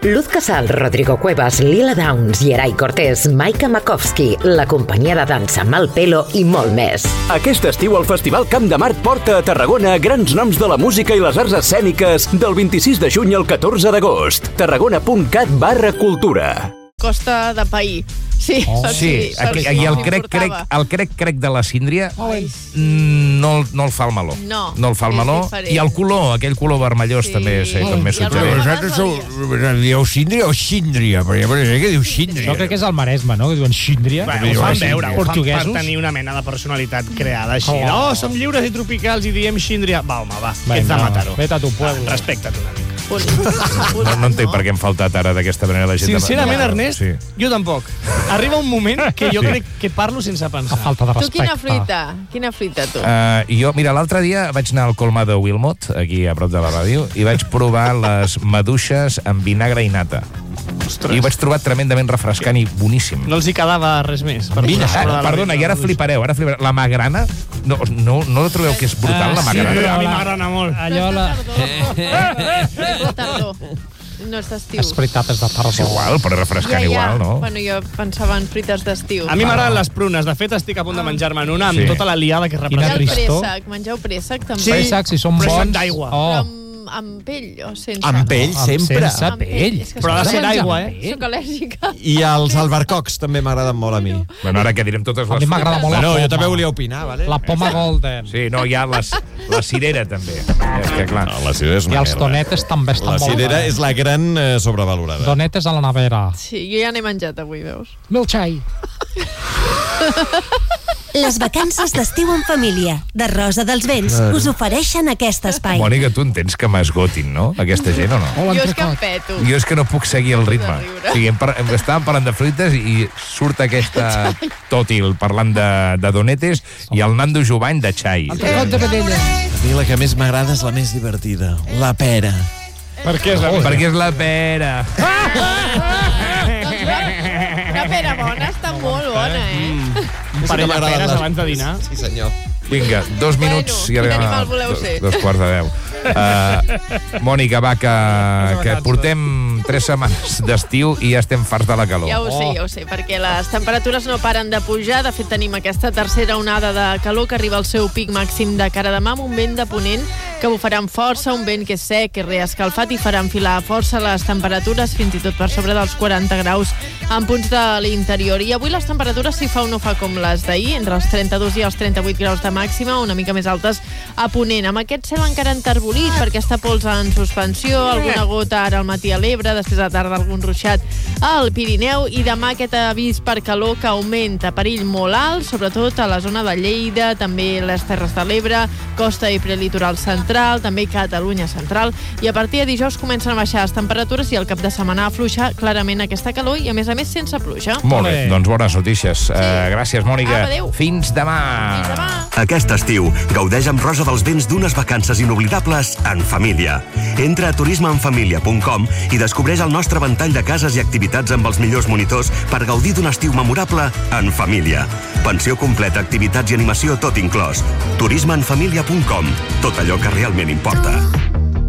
Luz Casal, Rodrigo Cuevas, Lila Downs, Yeray Cortés, Maika Makovsky, la companyia de dansa Malpelo i molt més. Aquest estiu el Festival Camp de Mart porta a Tarragona grans noms de la música i les arts escèniques del 26 de juny al 14 d'agost. tarragona.cat/cultura. Costa de Paí. Sí, sí. I el crec de la síndria no el fa el meló. No el fa el meló. I el color, aquell color vermellós també suggereix. Vosaltres dieu síndria o síndria? Perquè què diu síndria? Jo crec que és el Maresme, no? Que diuen síndria. Ho fan veure, ho fan per tenir una mena de personalitat creada així. Som lliures i tropicals i diem síndria. Va, home, va, que ets de Mataró. Vete a tu pueblo. Respecta't una mica. No entenc per què hem faltat ara d'aquesta manera la gent. Sincerament, Ernest, jo tampoc. Arriba un moment que jo crec que parlo sense pensar. Falta de respecte. Tu quina fruita, tu? Jo, mira, l'altre dia vaig anar al Colmado Wilmot, aquí a prop de la ràdio, i vaig provar les maduixes amb vinagre i nata. I ho vaig trobar tremendament refrescant i boníssim. No els hi quedava res més. Perdona, i ara flipareu. La magrana, no trobeu que és brutal, la magrana? Sí, a mi m'agrada molt. Allò De tardor. No és d'estiu. És veritat, és de tardor. És igual, però refrescant igual, no? Bueno, jo pensava en fruites d'estiu. A mi m'agraden les prunes. De fet, estic a punt de menjar-me'n una amb tota la liada que representa. Mengeu préssec, també. Préssec, si són bons. Préssec d'aigua. Amb pell o sense? Amb pell, sempre. Sense pell. Però ha de ser d'aigua, Soc al·lèrgica. I els albercocs també m'agraden molt a mi. Bueno, ara que direm totes les... A mi m'agrada molt la poma. Jo també volia opinar, vale? La poma golden. Sí, no, hi ha la cirera, també. És que, clar. La cirera és una I els donetes també estan molt La cirera és la gran sobrevalorada. Donetes a la nevera. Sí, jo ja n'he menjat avui, veus? Milchai. Les vacances d'estiu en família, de Rosa dels Vents, us ofereixen aquest espai. Mònica, tu entens que m'esgotin, no? Aquesta gent, o no? Jo és que em peto. Jo és que no puc seguir el ritme. O sigui, estàvem parlant de fruites i surt aquesta tòtil parlant de donetes i el Nando Jovany de xai. A mi la que més m'agrada és la més divertida, la pera. Per què és la pera? Perquè és la pera. Una pera bona està molt bona, Un parell de peres abans de dinar. Sí, senyor. Vinga, 2 minuts i quin animal voleu ser? 2:45. Mònica, va, que portem 3 setmanes d'estiu i ja estem farts de la calor. Ja ho sé, perquè les temperatures no paren de pujar. De fet, tenim aquesta tercera onada de calor que arriba al seu pic màxim de cara demà amb un vent de ponent que bufarà amb força, un vent que és sec, que és reescalfat i farà enfilar força les temperatures, fins i tot per sobre dels 40 graus en punts de l'interior. I avui les temperatures, si fa o no fa com les d'ahir, entre els 32 i els 38 graus de màxima, una mica més altes a ponent. Amb aquest cel encara enterbolit, perquè està pols en suspensió, alguna gota ara al matí a l'Ebre, després a tarda algun ruixat al Pirineu, i demà aquest avís per calor que augmenta, perill molt alt, sobretot a la zona de Lleida, també les Terres de l'Ebre, costa i prelitoral central, també Catalunya central, i a partir de dijous comencen a baixar les temperatures i el cap de setmana afluixa clarament aquesta calor i a més sense pluja. Molt bé, doncs bones notícies. Gràcies, Mònica. Adéu. Fins demà. Aquest estiu, gaudeix amb Rosa dels Vents d'unes vacances inoblidables en família. Entra a turismeenfamilia.com i descobreix el nostre ventall de cases i activitats amb els millors monitors per gaudir d'un estiu memorable en família. Pensió completa, activitats i animació tot inclòs. turismeenfamilia.com. Tot allò que realment importa.